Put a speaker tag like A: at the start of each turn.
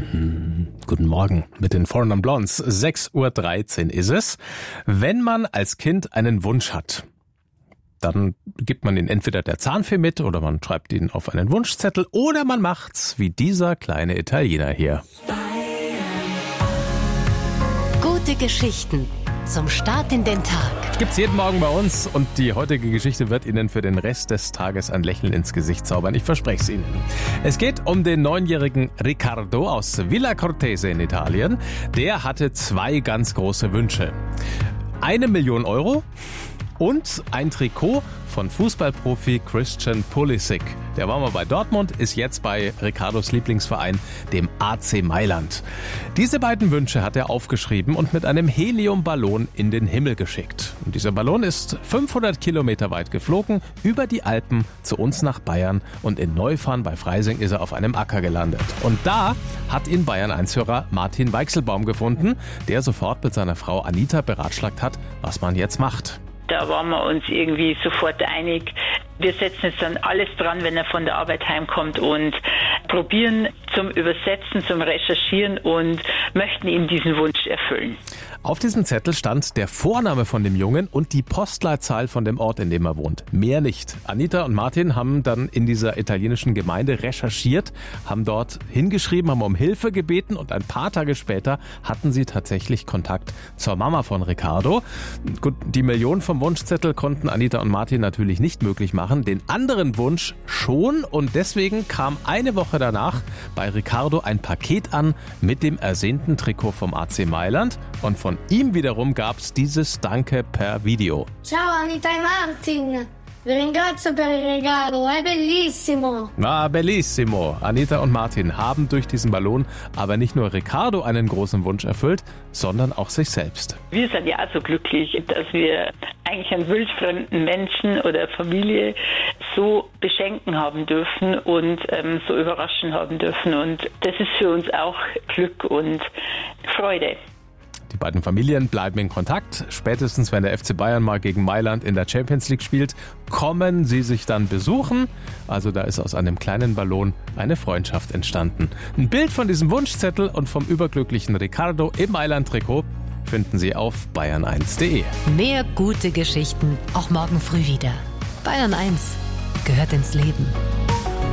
A: Guten Morgen mit den Foreign and Blondes. 6:13 Uhr ist es. Wenn man als Kind einen Wunsch hat, dann gibt man ihn entweder der Zahnfee mit oder man schreibt ihn auf einen Wunschzettel oder man macht's wie dieser kleine Italiener hier.
B: Gute Geschichten zum Start in den Tag.
A: Gibt's jeden Morgen bei uns und die heutige Geschichte wird Ihnen für den Rest des Tages ein Lächeln ins Gesicht zaubern. Ich verspreche es Ihnen. Es geht um den 9-jährigen Riccardo aus Villa Cortese in Italien. Der hatte 2 ganz große Wünsche. 1 Million Euro und ein Trikot von Fußballprofi Christian Pulisic. Der war mal bei Dortmund, ist jetzt bei Riccardos Lieblingsverein, dem AC Mailand. Diese beiden Wünsche hat er aufgeschrieben und mit einem Heliumballon in den Himmel geschickt. Und dieser Ballon ist 500 Kilometer weit geflogen, über die Alpen zu uns nach Bayern und in Neufahrn bei Freising ist er auf einem Acker gelandet. Und da hat ihn Bayern-1-Hörer Martin Weichselbaum gefunden, der sofort mit seiner Frau Anita beratschlagt hat, was man jetzt macht.
C: Da waren wir uns irgendwie sofort einig. Wir setzen jetzt dann alles dran, wenn er von der Arbeit heimkommt und probieren zum Übersetzen, zum Recherchieren und möchten ihm diesen Wunsch erfüllen.
A: Auf diesem Zettel stand der Vorname von dem Jungen und die Postleitzahl von dem Ort, in dem er wohnt. Mehr nicht. Anita und Martin haben dann in dieser italienischen Gemeinde recherchiert, haben dort hingeschrieben, haben um Hilfe gebeten und ein paar Tage später hatten sie tatsächlich Kontakt zur Mama von Riccardo. Gut, die Million vom Wunschzettel konnten Anita und Martin natürlich nicht möglich machen, den anderen Wunsch schon und deswegen kam eine Woche danach bei Riccardo ein Paket an mit dem ersehnten Trikot vom AC Mailand und von ihm wiederum gab's dieses Danke per Video.
D: Ciao Anita e Martin, vi ringrazio per il regalo, è bellissimo.
A: Ah, bellissimo. Anita und Martin haben durch diesen Ballon aber nicht nur Riccardo einen großen Wunsch erfüllt, sondern auch sich selbst.
C: Wir sind ja auch so glücklich, dass wir eigentlich einen wildfremden Menschen oder Familie so beschenken haben dürfen und so überraschen haben dürfen. Und das ist für uns auch Glück und Freude.
A: Die beiden Familien bleiben in Kontakt. Spätestens, wenn der FC Bayern mal gegen Mailand in der Champions League spielt, kommen sie sich dann besuchen. Also da ist aus einem kleinen Ballon eine Freundschaft entstanden. Ein Bild von diesem Wunschzettel und vom überglücklichen Riccardo im Mailand-Trikot finden Sie auf bayern1.de.
B: Mehr gute Geschichten auch morgen früh wieder. Bayern 1 gehört ins Leben.